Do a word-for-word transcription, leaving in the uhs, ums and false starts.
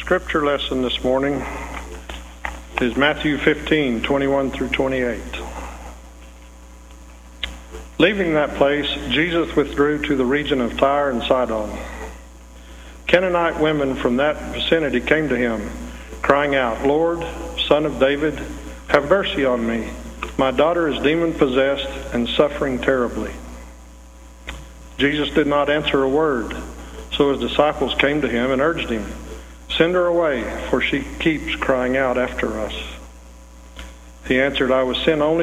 scripture lesson this morning is Matthew fifteen, twenty-one through twenty-eight. Leaving that place, Jesus withdrew to the region of Tyre and Sidon. Canaanite women from that vicinity came to him, crying out, "Lord, Son of David, have mercy on me. My daughter is demon-possessed and suffering terribly." Jesus did not answer a word, so his disciples came to him and urged him, "Send her away, for she keeps crying out after us." He answered, "I was sent only